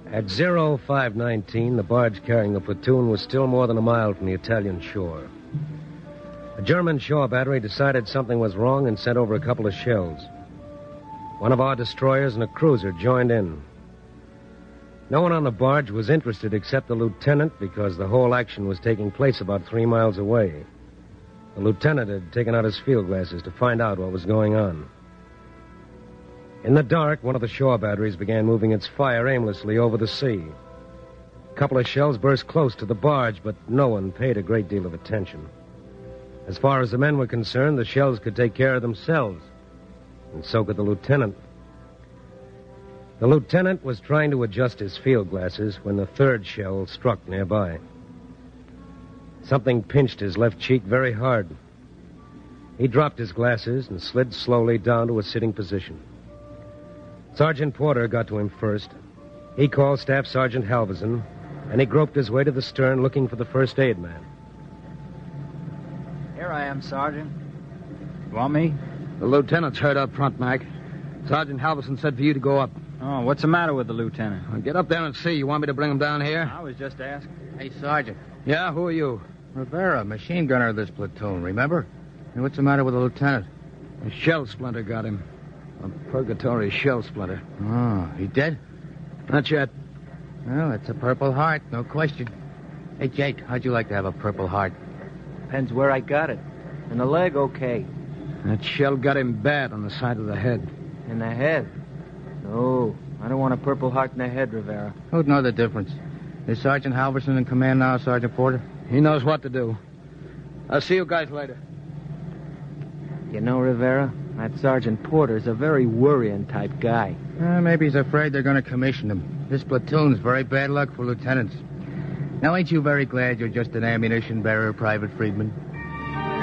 At 0519, the barge carrying the platoon was still more than a mile from the Italian shore. A German shore battery decided something was wrong and sent over a couple of shells. One of our destroyers and a cruiser joined in. No one on the barge was interested except the lieutenant because the whole action was taking place about 3 miles away. The lieutenant had taken out his field glasses to find out what was going on. In the dark, one of the shore batteries began moving its fire aimlessly over the sea. A couple of shells burst close to the barge, but no one paid a great deal of attention. As far as the men were concerned, the shells could take care of themselves, and so could the lieutenant. The lieutenant was trying to adjust his field glasses when the third shell struck nearby. Something pinched his left cheek very hard. He dropped his glasses and slid slowly down to a sitting position. Sergeant Porter got to him first. He called Staff Sergeant Halverson, and he groped his way to the stern looking for the first aid man. Here I am, Sergeant. You want me? The lieutenant's hurt up front, Mac. Sergeant Halverson said for you to go up. Oh, what's the matter with the lieutenant? Well, get up there and see. You want me to bring him down here? I was just asking. Hey, Sergeant. Yeah, who are you? Rivera, machine gunner of this platoon, remember? And what's the matter with the lieutenant? A shell splinter got him. A purgatory shell splinter. Oh, he dead? Not yet. Well, it's a Purple Heart, no question. Hey, Jake, how'd you like to have a Purple Heart? Depends where I got it. In the leg, okay. That shell got him bad on the side of the head. In the head? No, I don't want a Purple Heart in the head, Rivera. Who'd know the difference? Is Sergeant Halverson in command now, Sergeant Porter? He knows what to do. I'll see you guys later. You know, Rivera, that Sergeant Porter's a very worrying type guy. Maybe he's afraid they're going to commission him. This platoon's very bad luck for lieutenants. Now, ain't you very glad you're just an ammunition bearer, Private Friedman?